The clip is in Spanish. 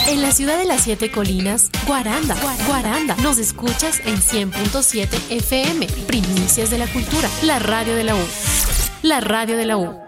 En la ciudad de las siete colinas, Guaranda. Nos escuchas en 100.7 FM, Primicias de la Cultura, la radio de la U. La radio de la U.